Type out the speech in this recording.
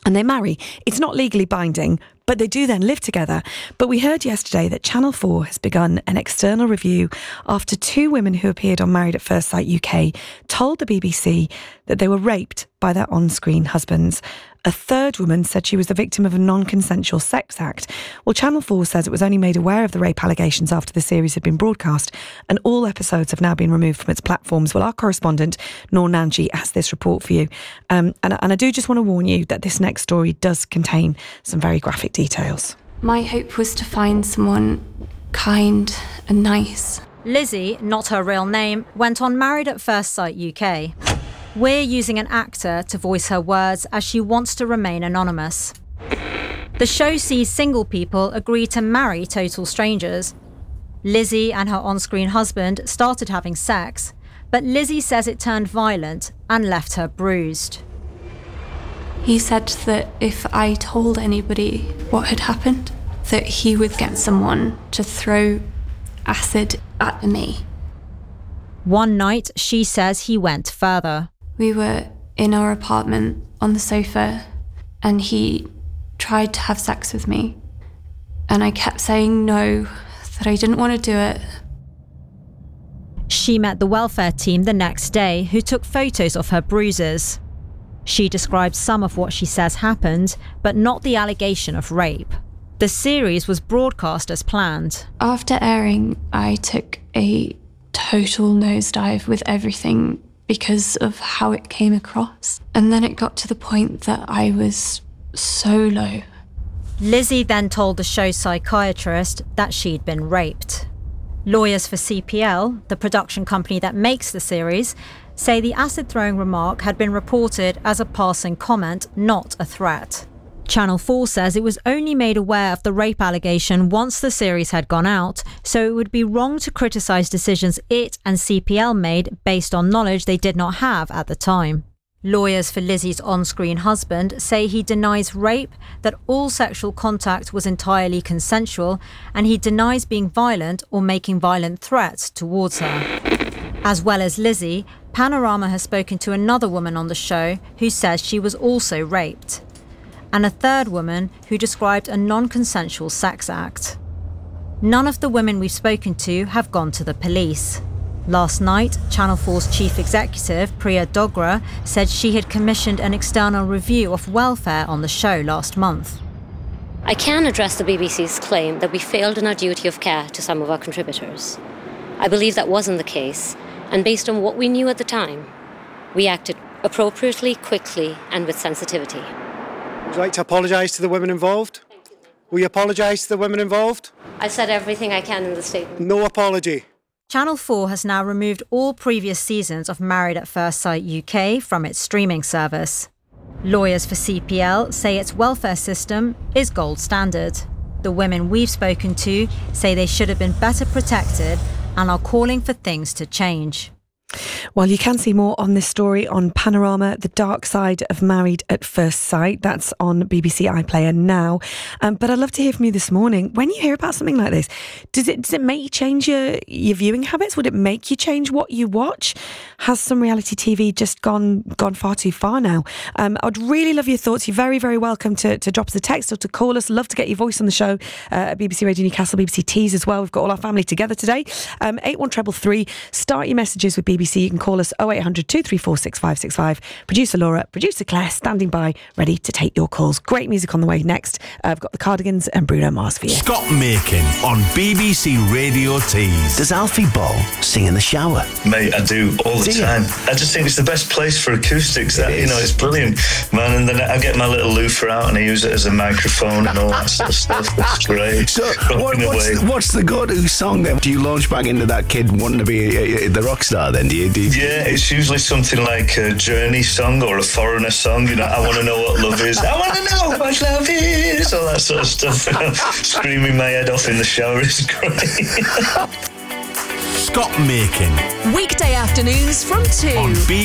and they marry. It's not legally binding, but they do then live together. But we heard yesterday that Channel 4 has begun an external review after 2 women who appeared on Married at First Sight UK told the BBC that they were raped by their on-screen husbands. A third woman said she was the victim of a non-consensual sex act. Well, Channel 4 says it was only made aware of the rape allegations after the series had been broadcast, and all episodes have now been removed from its platforms. Well, our correspondent, Noor Nanji, has this report for you. And I do just want to warn you that this next story does contain some very graphic details. My hope was to find someone kind and nice. Lizzie, not her real name, went on Married at First Sight UK. We're using an actor to voice her words as she wants to remain anonymous. The show sees single people agree to marry total strangers. Lizzie and her on-screen husband started having sex, but Lizzie says it turned violent and left her bruised. He said that if I told anybody what had happened, that he would get someone to throw acid at me. One night, she says he went further. We were in our apartment on the sofa, and he tried to have sex with me. And I kept saying no, that I didn't want to do it. She met the welfare team the next day, who took photos of her bruises. She described some of what she says happened, but not the allegation of rape. The series was broadcast as planned. After airing, I took a total nosedive with everything because of how it came across. And then it got to the point that I was so low. Lizzie then told the show's psychiatrist that she'd been raped. Lawyers for CPL, the production company that makes the series, say the acid-throwing remark had been reported as a passing comment, not a threat. Channel 4 says it was only made aware of the rape allegation once the series had gone out, so it would be wrong to criticise decisions it and CPL made based on knowledge they did not have at the time. Lawyers for Lizzie's on-screen husband say he denies rape, that all sexual contact was entirely consensual, and he denies being violent or making violent threats towards her. As well as Lizzie, Panorama has spoken to another woman on the show who says she was also raped, and a third woman who described a non-consensual sex act. None of the women we've spoken to have gone to the police. Last night, Channel 4's chief executive, Priya Dogra, said she had commissioned an external review of welfare on the show last month. I can address the BBC's claim that we failed in our duty of care to some of our contributors. I believe that wasn't the case, and based on what we knew at the time, we acted appropriately, quickly, and with sensitivity. Would you like to apologise to the women involved? Will you apologise to the women involved? I said everything I can in the statement. No apology. Channel 4 has now removed all previous seasons of Married at First Sight UK from its streaming service. Lawyers for CPL say its welfare system is gold standard. The women we've spoken to say they should have been better protected and are calling for things to change. Well, you can see more on this story on Panorama, The Dark Side of Married at First Sight. That's on BBC iPlayer now. But I'd love to hear from you this morning. When you hear about something like this, does it make you change your viewing habits? Would it make you change what you watch? Has some reality TV just gone far too far now? I'd really love your thoughts. You're very, very welcome to drop us a text or to call us. Love to get your voice on the show at BBC Radio Newcastle, BBC Tees as well. We've got all our family together today. 81333. Start your messages with BBC. You can call us 0800 234 6565. Producer Laura, producer Claire, standing by, ready to take your calls. Great music on the way next. I've got the Cardigans and Bruno Mars for you. Scott Makin on BBC Radio Tees. Does Alfie Bowl sing in the shower? Mate, I do all the time. I just think it's the best place for acoustics. It's brilliant, man. And then I get my little loofah out and I use it as a microphone and all that sort of stuff. It's great. So, what's the go-to song then? Do you launch back into that kid wanting to be the rock star then? Do you? Yeah, it's usually something like a Journey song or a Foreigner song. I want to know what love is. I want to know what love is. All that sort of stuff. Screaming my head off in the shower is great. Scott Makin. Weekday afternoons from 2 on BBC